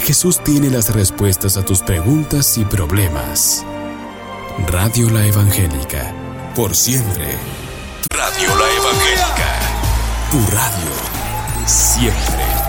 Jesús tiene las respuestas a tus preguntas y problemas. Radio La Evangélica, por siempre. Radio La Evangélica, tu radio, siempre.